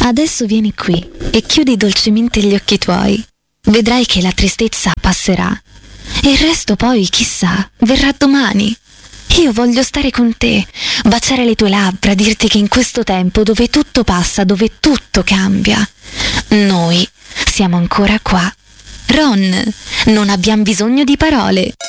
Adesso vieni qui e chiudi dolcemente gli occhi tuoi. Vedrai che la tristezza passerà. E il resto poi, chissà, verrà domani. Io voglio stare con te, baciare le tue labbra, dirti che in questo tempo dove tutto passa, dove tutto cambia, noi siamo ancora qua. Ron, non abbiamo bisogno di parole.